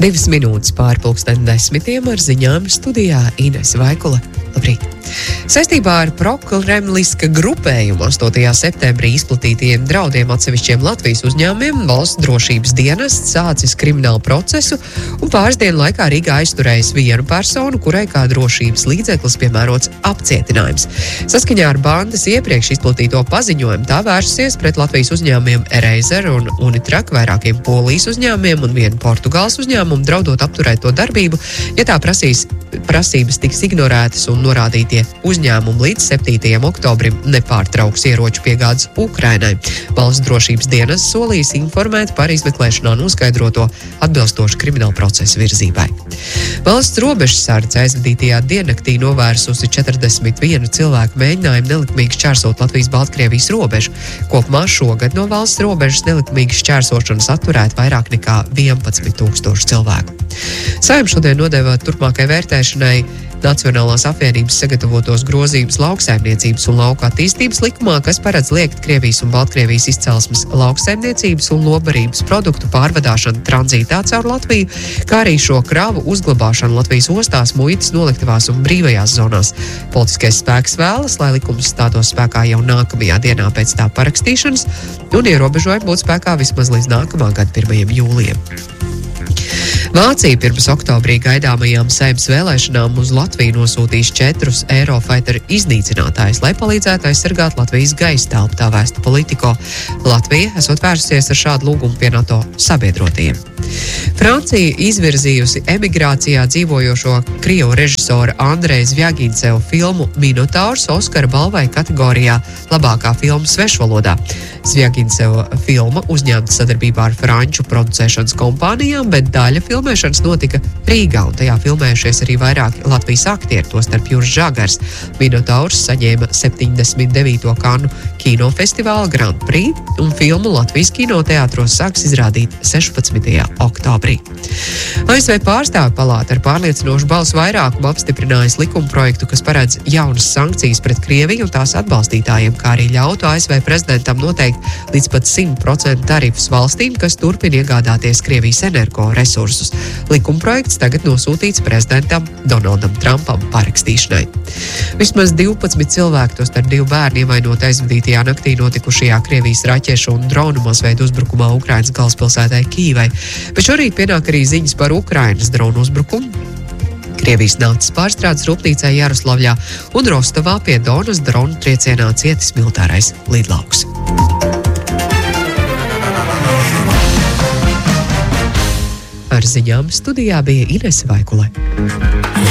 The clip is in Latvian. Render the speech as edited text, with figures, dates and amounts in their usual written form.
2 minūtes pār 10:10 ar ziņām studijā Ines Vaikula. Labrīt! Saistībā ar prokremliska grupējumu 8. septembrī izplatītajiem draudiem atsevišķiem Latvijas uzņēmumiem valsts drošības dienests sācis kriminālu procesu un pāris dienu laikā Rīgā aizturējis vienu personu, kurai kā drošības līdzeklis piemērots apcietinājums. Saskaņā ar bandas iepriekš izplatīto paziņojumu tā vērsusies pret Latvijas uzņēmumiem Reizer un Unitrak, vairākiem Polijas uzņēmumiem un vienu Portugāles uzņēmumu, draudot apturēt to darbību, ja tā prasības tiks ignorētas un norādītie uzņēmumi līdz 7. oktobrim nepārtrauks ieroču piegādes Ukrainai. Valsts drošības dienas solījis informēt par izmeklēšanā noskaidroto atbilstoši krimināla procesa virzībai. Valsts robežsardze aizvadītajā diennaktī novērsusi 41 cilvēku mēģinājumu nelikumīgi šķērsot Latvijas-Baltkrievijas robežu. Kopumā šogad no valsts robežas nelikumīgi šķērsošanas atturēt vairāk nekā 11,000 cilvēku. Saeima šodien nodeva turpmākai vērtēšanai Nacionālās apvienības sagatavotos grozījumus lauksaimniecības un lauku attīstības likumā, kas paredz liekt Krievijas un Baltkrievijas izcelsmes lauksaimniecības un lobarības produktu pārvadāšanu tranzītā caur Latviju, kā arī šo kravu uzglabāšanu Latvijas ostās, muitas noliktavās un brīvajās zonās. Politiskais spēks vēlas, lai likums stātos spēkā jau nākamajā dienā pēc tā parakstīšanas, un ierobežojumi būtu spēkā vismaz līdz nākamā gada 1. jūlijam. Vācija pirms oktobrī gaidāmajām Saeimas vēlēšanām uz Latviju nosūtīs 4 Eurofighter iznīcinātājus, lai palīdzētu aizsargāt Latvijas gaisa telpu, tā vēsta Politico. Latvija esot vērsusies ar šādu lūgumu pie NATO sabiedrotajiem. Francija izvirzījusi emigrācijā dzīvojošo krievu režisoru Andreja Zvjagincevu filmu Minotaurs Oskara balvai kategorijā labākā filma svešvalodā. Zvjaginceva filma uzņemta sadarbībā ar franču producēšanas kompānijām, bet daļa filmēšanas notika Rīgā, un tajā filmējušies arī vairāki Latvijas aktieri, tostarp Juris Žagars. Minotaurs saņēma 79. Kannu kinofestivāla Grand Prix, un filmu Latvijas kinoteātros sāks izrādīt 16. oktobrī. ASV pārstāvju palāta ar pārliecinošu balsu vairākumu apstiprinājusi likumprojektu, kas paredz jaunas sankcijas pret Krieviju un tās atbalstītājiem, kā arī ļautu ASV prezidentam noteikt līdz pat 100% tarifus valstīm, kas turpina iegādāties Krievijas energoresursus. Likumprojekts tagad nosūtīts prezidentam Donaldam Trumpam parakstīšanai. Vismaz 12 cilvēki, tostarp 2 bērni, ievainoti aizvadītajā naktī notikušajā Krievijas raķešu un dronu masveida uzbrukumā Ukrainas galvaspilsētai Kīvai. Bet šorīt pienāk arī ziņas par Ukrainas dronu uzbrukumu Krievijas naftas pārstrādes rūpnīcai Jaroslavļā un Rostovā pie Donas dronu triecienā cietis militārais lidlauks. Ar ziņām studijā bija Ines Vaikule.